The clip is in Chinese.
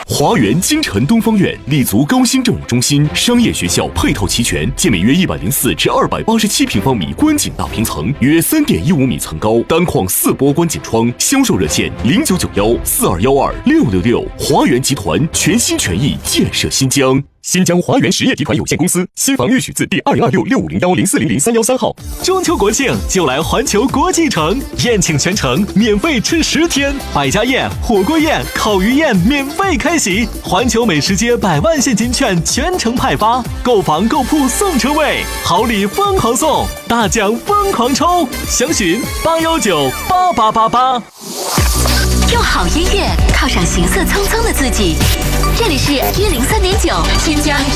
华园京城东方苑立足高新政务中心，商业学校配套齐全，建每约104至287平方米观景大平层，约3.15米层高，单框4波观景窗。销售热线099142126666。华园集团全心全意建设新疆。新疆华园实业集团有限公司，新房预许字第2026650104003113号。 中秋国庆就来环球国际城，宴请全程免费吃10天，百家宴、火锅宴、烤鱼宴免费开席，环球美食街100万现金券全程派发，购房购铺送车位，好礼疯狂送，大奖疯狂抽，详询8198888。 用好音乐犒赏行色匆匆的自己，这里是103.9新疆